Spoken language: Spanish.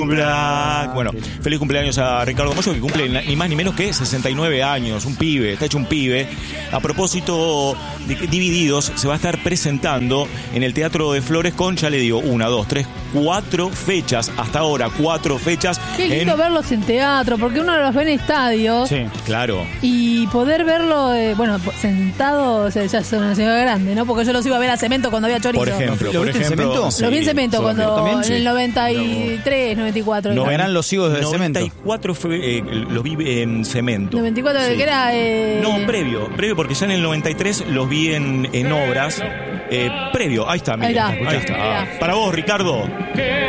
Bueno, feliz cumpleaños a Ricardo Mollo, que cumple ni más ni menos que 69 años, un pibe, está hecho un pibe. A propósito de Divididos, se va a estar presentando en el Teatro de Flores con, ya le digo, 1, 2, 3, 4 fechas, hasta ahora 4 fechas. Qué lindo verlos en teatro, porque uno los ve en estadios. Sí, claro. Y poder verlo, sentados, ya es una ciudad grande, ¿no? Porque yo los iba a ver a Cemento cuando había chorizo. Por ejemplo. ¿Lo viste en Cemento? Sí, los vi en Cemento cuando en el 93, 94. No verán los higos de Cemento. 94 fue, lo vi en Cemento. 94, sí. Que era... No, previo, porque ya en el 93 los vi en obras. Previo, ahí está, mira. Ahí está. Para vos, Ricardo.